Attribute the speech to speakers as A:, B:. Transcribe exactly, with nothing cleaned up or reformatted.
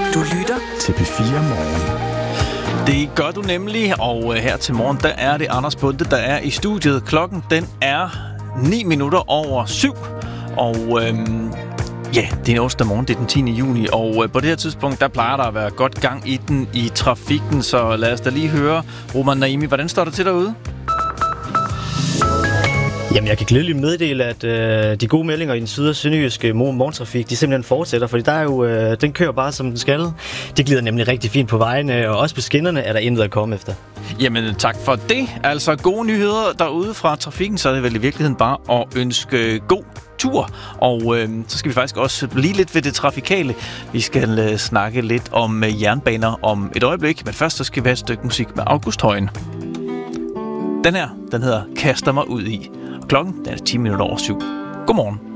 A: Du lytter til P fire Morgen.
B: Det gør du nemlig, og her til morgen, der er det Anders Bunde, der er i studiet. Klokken, den er ni minutter over syv, og øhm, ja, det er onsdag morgen, det er den tiende juni, og øh, på det her tidspunkt, der plejer der at være godt gang i den i trafikken, så lad os da lige høre, Roman Naimi, hvordan står det til derude?
C: Jamen, jeg kan glædeligt meddele, at øh, de gode meldinger i den syd- og sønderjyske morgentrafik, de simpelthen fortsætter, fordi der er jo, øh, den kører bare som den skal. Det glider nemlig rigtig fint på vejene, og også på skinnerne er der intet at komme efter.
B: Jamen, tak for det. Altså, gode nyheder derude fra trafikken, så er det vel i virkeligheden bare at ønske god tur. Og øh, så skal vi faktisk også blive lidt ved det trafikale. Vi skal øh, snakke lidt om øh, jernbaner om et øjeblik, men først så skal vi have et stykke musik med August Højen. Den her, den hedder Kaster mig ud i. Klokken den er ti minutter over syv. Godmorgen.